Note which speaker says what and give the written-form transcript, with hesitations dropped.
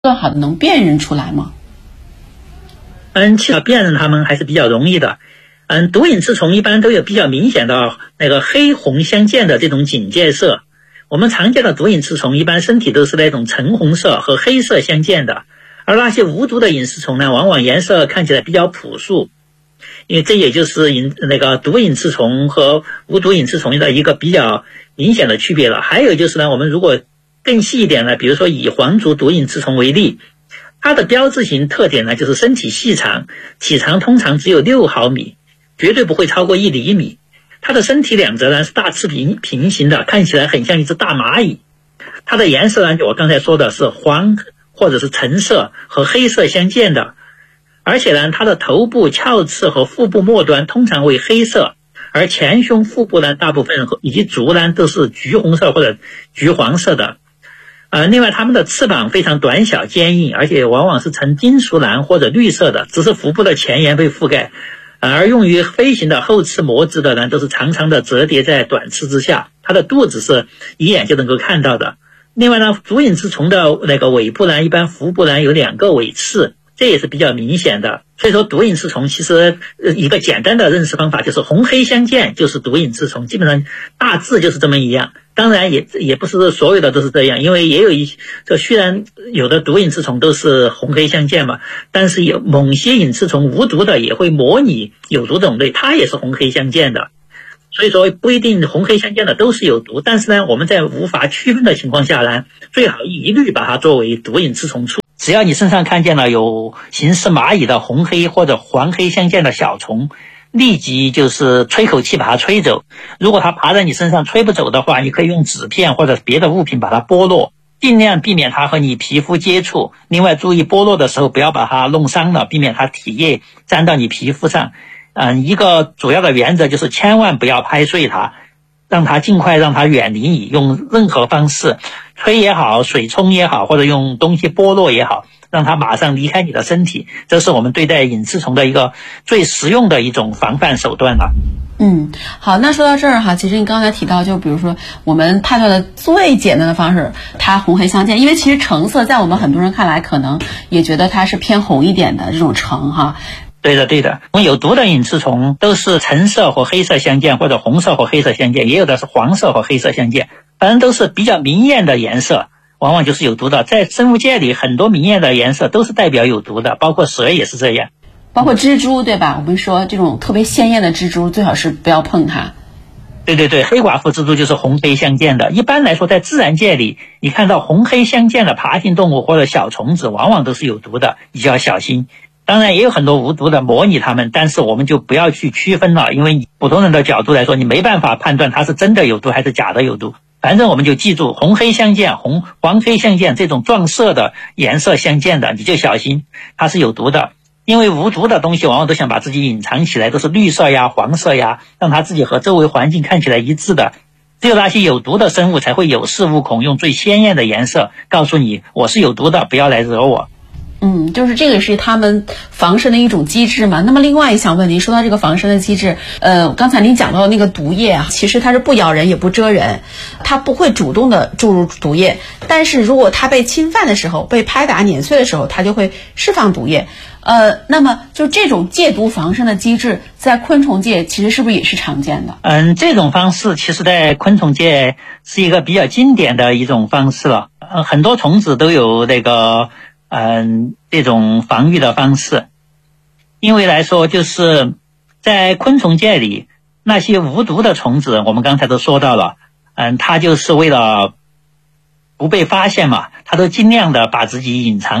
Speaker 1: 断好的能辨认出来吗？
Speaker 2: 其实辨认它们还是比较容易的。毒隐刺虫一般都有比较明显的那个黑红相间的这种警戒色。我们常见的毒隐刺虫一般身体都是那种橙红色和黑色相间的，而那些无毒的隐刺虫呢，往往颜色看起来比较朴素。因为这也就是那个毒隐刺虫和无毒隐刺虫的一个比较明显的区别了。还有就是呢，我们如果更细一点呢，比如说以黄足毒隐刺虫为例，它的标志型特点呢就是身体细长，体长通常只有6毫米，绝对不会超过1厘米。它的身体两侧呢是大翅平行的，看起来很像一只大蚂蚁。它的颜色呢，就我刚才说的是黄或者是橙色和黑色相间的，而且呢，它的头部、鞘翅和腹部末端通常为黑色，而前胸、腹部呢，大部分以及足呢都是橘红色或者橘黄色的。另外，它们的翅膀非常短小坚硬，而且往往是呈金属蓝或者绿色的，只是腹部的前沿被覆盖。而用于飞行的后翅膜质的呢，都是长长的折叠在短翅之下，它的肚子是一眼就能够看到的。另外呢，毒隐刺虫的那个尾部呢，一般腹部呢有2个尾刺，这也是比较明显的。所以说毒隐刺虫其实一个简单的认识方法就是红黑相间就是毒隐刺虫，基本上大致就是这么一样。当然也不是所有的都是这样，因为也有虽然有的毒隐刺虫都是红黑相间嘛，但是有某些隐刺虫无毒的也会模拟有毒种类，它也是红黑相间的。所以说不一定红黑相间的都是有毒，但是呢，我们在无法区分的情况下呢，最好一律把它作为毒隐刺虫处。只要你身上看见了有形似蚂蚁的红黑或者黄黑相间的小虫，立即就是吹口气把它吹走。如果它爬在你身上吹不走的话，你可以用纸片或者别的物品把它剥落，尽量避免它和你皮肤接触。另外注意剥落的时候不要把它弄伤了，避免它体液沾到你皮肤上。一个主要的原则就是千万不要拍碎它，尽快让它远离你，用任何方式，吹也好，水冲也好，或者用东西剥落也好，让它马上离开你的身体。这是我们对待隐刺虫的一个最实用的一种防范手段了。
Speaker 1: 好，那说到这儿哈，其实你刚才提到，就比如说我们判断的最简单的方式，它红黑相间，因为其实橙色在我们很多人看来可能也觉得它是偏红一点的这种橙哈。
Speaker 2: 对的，有毒的隐刺虫都是橙色或黑色相间，或者红色或黑色相间，也有的是黄色或黑色相间，反正都是比较明艳的颜色，往往就是有毒的。在生物界里，很多明艳的颜色都是代表有毒的，包括蛇也是这样，
Speaker 1: 包括蜘蛛，对吧？我们说这种特别鲜艳的蜘蛛最好是不要碰它。
Speaker 2: 对，黑寡妇蜘蛛就是红黑相间的。一般来说，在自然界里，你看到红黑相间的爬行动物或者小虫子，往往都是有毒的，你就要小心。当然也有很多无毒的模拟它们，但是我们就不要去区分了，因为普通人的角度来说，你没办法判断它是真的有毒还是假的有毒。反正我们就记住，红黑相间、黄黑相间这种撞色的颜色相间的，你就小心它是有毒的。因为无毒的东西往往都想把自己隐藏起来，都是绿色呀、黄色呀，让它自己和周围环境看起来一致的。只有那些有毒的生物才会有恃无恐，用最鲜艳的颜色告诉你我是有毒的，不要来惹我。
Speaker 1: 就是这个是他们防身的一种机制嘛。那么另外一项问题，说到这个防身的机制，刚才您讲到的那个毒液啊，其实它是不咬人也不蛰人，它不会主动的注入毒液，但是如果它被侵犯的时候，被拍打碾碎的时候，它就会释放毒液。那么就这种戒毒防身的机制，在昆虫界其实是不是也是常见的？
Speaker 2: 这种方式其实在昆虫界是一个比较经典的一种方式了。很多虫子都有这种防御的方式。因为来说，就是在昆虫界里，那些无毒的虫子，我们刚才都说到了，它就是为了不被发现嘛，它都尽量的把自己隐藏